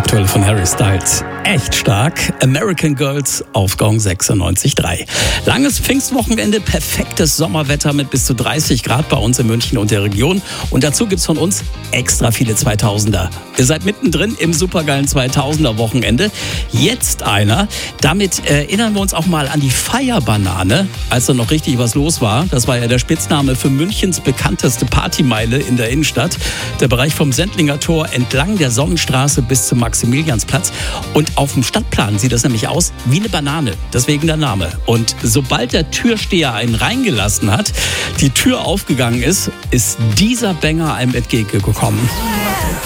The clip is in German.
aktuell von Harry Styles. Echt stark. American Girls auf Gong 96.3. Langes Pfingstwochenende, perfektes Sommerwetter mit bis zu 30 Grad bei uns in München und der Region. Und dazu gibt's von uns extra viele 2000er. Ihr seid mittendrin im supergeilen 2000er-Wochenende. Jetzt einer. Damit erinnern wir uns auch mal an die Feierbanane, als da noch richtig was los war. Das war ja der Spitzname für Münchens bekannteste Partymeile in der Innenstadt. Der Bereich vom Sendlinger Tor entlang der Sonnenstraße bis zum Maximiliansplatz. Und auf dem Stadtplan sieht das nämlich aus wie eine Banane. Deswegen der Name. Und sobald der Türsteher einen reingelassen hat, die Tür aufgegangen ist, ist dieser Banger einem entgegengekommen.